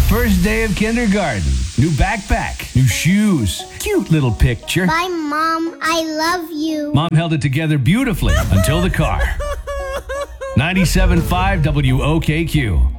First day of kindergarten. New backpack. New shoes. Cute little picture. Bye, Mom. I love you. Mom held it together beautifully until the car. 97.5 WOKQ.